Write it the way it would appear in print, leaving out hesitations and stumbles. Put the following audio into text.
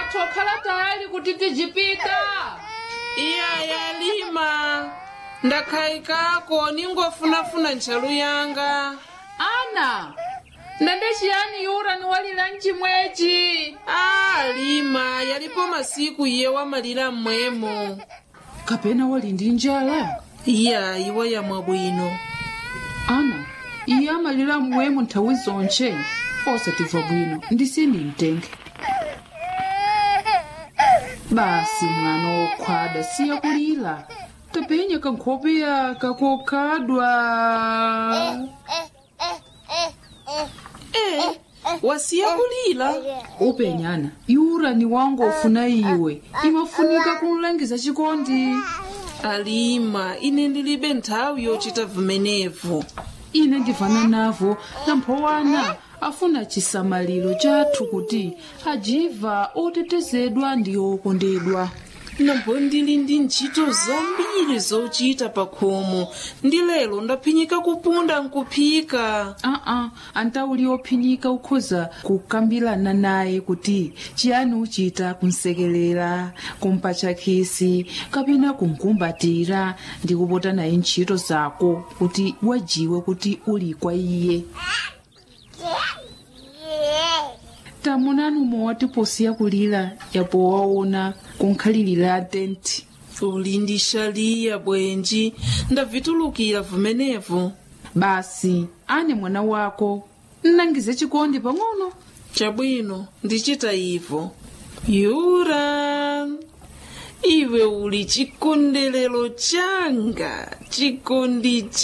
watokhala tayari kuti tijipita. Iya Lima, ndakhaikako ningofunafuna ntchalu yanga. Ana, ndende chiyani yura ni walira mchimwechi? Lima, yalipo masiku iye wamalira mmwemo. Kapena wali ndi njala? Iya, iwe yamwa bwino. Ana, iye amalira mmwemo nthawi zonche. Osatimva bwino, ndisini mtenge. Basi mwana wokhwada siya kulira. Tapenya kankhope yaka kokhadwa. Wasiya kulira? Upenyana, yura ni wangu ofuna iwe. Imafunika kumulangiza chikondi. Alima, ine ndilibe nthawi yochita vimenevu. Ine ndivana navo namphowana afuna chisamaliro chathu kuti ajiva otetezedwa ndi okondedwa. Nambo ndili ndi ntchito zambiri zochita pa khomo. Ndi lero ndaphinyika kupunda nkuphika. Antauli ophinyika ukhoza kukambirana naye kuti chiyani uchita kumsekelera, kumpatcha khisi, kapena kumkumbatira ndi kupota naye ntchito zako kuti wajiwe kuti uli kwa iye. Tamunani umowati posi ya kulira yapo waona kunkhalirira tenti. Uli ndi shaliya bwenji, ndavitulukira vimenevu. Basi, ane mwana wako, nnangize chikondi pang'ono. Chabwino, ndichita ivo. Yura, iwe uli chikondelero changa, chikondi